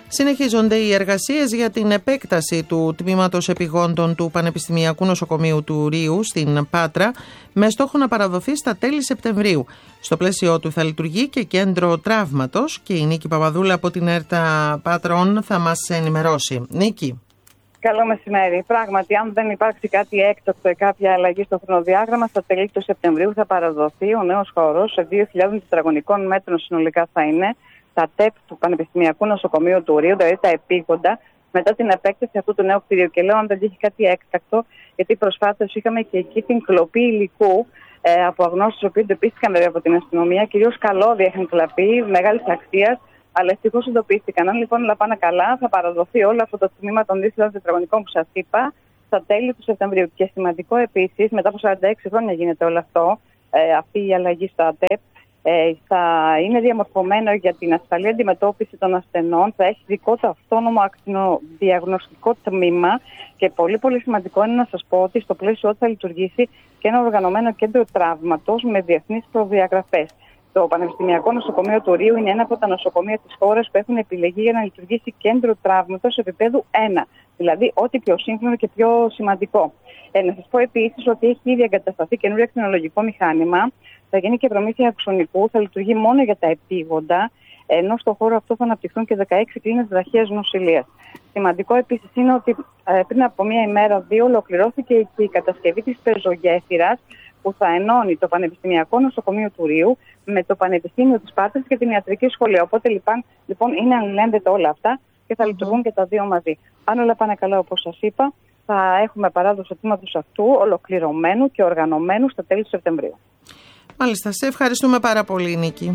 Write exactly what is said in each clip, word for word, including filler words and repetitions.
Συνεχίζονται οι εργασίες για την επέκταση του Τμήματος Επιγόντων του Πανεπιστημιακού Νοσοκομείου του Ρείου στην Πάτρα, με στόχο να παραδοθεί στα τέλη Σεπτεμβρίου. Στο πλαίσιο του θα λειτουργεί και κέντρο τραύματος και η Νίκη Παπαδούλα από την ΕΡΤΑ Πάτρων θα μας ενημερώσει. Νίκη. Καλό μεσημέρι. Πράγματι, αν δεν υπάρξει κάτι έκτακτο ή κάποια αλλαγή στο χρονοδιάγραμμα, στα τέλη του Σεπτεμβρίου θα παραδοθεί ο νέος χώρος σε δύο χιλιάδες τετραγωνικών μέτρων συνολικά θα είναι τα ΤΕΠ του Πανεπιστημιακού Νοσοκομείου του Ρείου, δηλαδή τα επίγοντα, μετά την επέκταση αυτού του νέου κτηρίου. Και λέω αν δεν τύχει κάτι έκτακτο, γιατί προσφάτως είχαμε και εκεί την κλοπή υλικού ε, από αγνώστους, οι οποίοι εντοπίστηκαν βέβαια από την αστυνομία, κυρίως καλώδια είχαν κλαπεί, μεγάλης αξίας, αλλά ευτυχώς εντοπίστηκαν. Αν λοιπόν όλα πάνε καλά, θα παραδοθεί όλο αυτό το τμήμα των δύο χιλιάδες τετραγωνικών που σας είπα στα τέλη του Σεπτεμβρίου. Και σημαντικό επίσης, μετά από σαράντα έξι χρόνια γίνεται όλο αυτό, ε, αυτή η αλλαγή στα ΤΕΠ. Ε, θα είναι διαμορφωμένο για την ασφαλή αντιμετώπιση των ασθενών, θα έχει δικό του αυτόνομο ακτινοδιαγνωστικό τμήμα και πολύ πολύ σημαντικό είναι να σας πω ότι στο πλαίσιο ότι θα λειτουργήσει και ένα οργανωμένο κέντρο τραύματος με διεθνείς προδιαγραφές. Το Πανεπιστημιακό Νοσοκομείο του Ρείου είναι ένα από τα νοσοκομεία της χώρας που έχουν επιλεγεί για να λειτουργήσει κέντρο τραύματος επίπεδου ένα, δηλαδή ό,τι πιο σύγχρονο και πιο σημαντικό. Ε, να σας πω επίσης ότι έχει ήδη εγκατασταθεί καινούριο ακτινολογικό μηχάνημα. Θα γίνει και προμήθεια αξονικού, θα λειτουργεί μόνο για τα επίγοντα, ενώ στον χώρο αυτό θα αναπτυχθούν και δεκαέξι κλίνες βραχίας νοσηλείας. Σημαντικό επίσης είναι ότι ε, πριν από μία ημέρα, δύο, ολοκληρώθηκε και η κατασκευή της πεζογέφυρας που θα ενώνει το Πανεπιστημιακό Νοσοκομείο του Ρείου με το Πανεπιστήμιο της Πάτρας και την Ιατρική Σχολή. Οπότε λοιπόν, λοιπόν είναι αλληλένδετα όλα αυτά και θα λειτουργούν και τα δύο μαζί. Αν όλα πάνε καλά, όπως σας είπα, θα έχουμε παράδοση του τμήματος αυτού ολοκληρωμένου και οργανωμένου στα τέλη του Σεπτεμβρίου. Μάλιστα, σε ευχαριστούμε πάρα πολύ, Νίκη.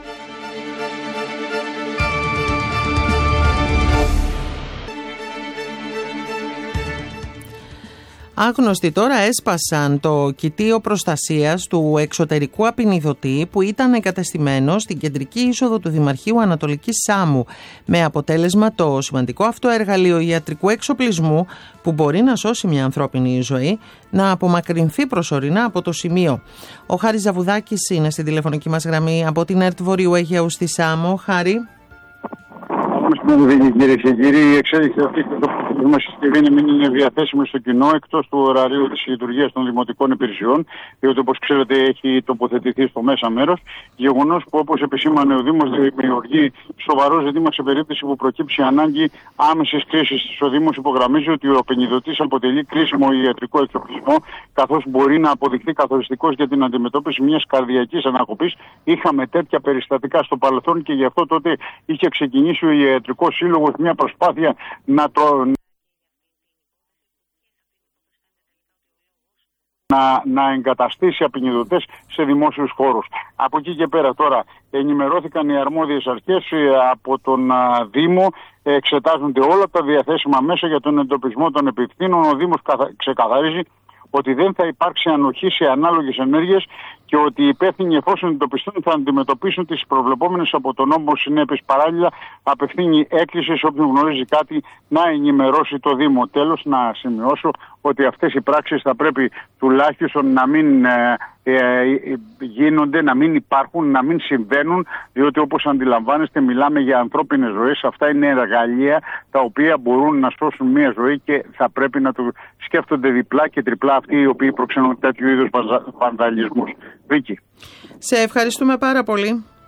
Άγνωστοι τώρα έσπασαν το κοιτίο προστασίας του εξωτερικού απεινιδωτή που ήταν εγκατεστημένο στην κεντρική είσοδο του Δημαρχείου Ανατολικής Σάμου, με αποτέλεσμα το σημαντικό αυτό εργαλείο ιατρικού εξοπλισμού που μπορεί να σώσει μια ανθρώπινη ζωή να απομακρυνθεί προσωρινά από το σημείο. Ο Χάρης Ζαβουδάκης είναι στην τηλεφωνική μας γραμμή από την ΕΡΤ Βορείου Αιγαίου στη Σάμο. Χάρη. Κυρίε και κύριοι, η εξέλιξη αυτή του νομοθετικού συσκευή μην είναι διαθέσιμη στο κοινό εκτός του ωραρίου της λειτουργίας των δημοτικών υπηρεσιών, διότι όπως ξέρετε έχει τοποθετηθεί στο μέσα μέρος. Γεγονός που, όπως επισήμανε ο Δήμος, δημιουργεί σοβαρό ζήτημα σε περίπτωση που προκύψει ανάγκη άμεσης κρίσης. Ο Δήμος υπογραμμίζει ότι ο απεινιδωτής αποτελεί κρίσιμο ιατρικό εξοπλισμό, καθώς μπορεί να αποδειχθεί καθοριστικός για την αντιμετώπιση μιας καρδιακής ανακοπής. Είχαμε τέτοια περιστατικά στο παρελθόν και γι' αυτό τότε είχε ξεκινήσει ο Ιατρικός Σύλλογος μια προσπάθεια να, τρο... να... να εγκαταστήσει απεινιδωτές σε δημόσιους χώρους. Από εκεί και πέρα τώρα ενημερώθηκαν οι αρμόδιες αρχές από τον α, Δήμο, εξετάζονται όλα τα διαθέσιμα μέσα για τον εντοπισμό των επιθύνων. Ο Δήμος καθα... ξεκαθαρίζει ότι δεν θα υπάρξει ανοχή σε ανάλογες ενέργειες και ότι οι υπεύθυνοι, εφόσον εντοπιστούν, θα αντιμετωπίσουν τις προβλεπόμενες από τον νόμο συνέπειες. Παράλληλα, απευθύνει έκκληση σε όποιον γνωρίζει κάτι να ενημερώσει το Δήμο. Τέλος, να σημειώσω ότι αυτές οι πράξεις θα πρέπει τουλάχιστον να μην ε, ε, γίνονται, να μην υπάρχουν, να μην συμβαίνουν, διότι όπως αντιλαμβάνεστε μιλάμε για ανθρώπινες ζωές. Αυτά είναι εργαλεία τα οποία μπορούν να σώσουν μια ζωή και θα πρέπει να το σκέφτονται διπλά και τριπλά αυτοί οι οποίοι προξενούν τέτοιου είδους βανδαλισμούς. Βίκη. Σε ευχαριστούμε πάρα πολύ.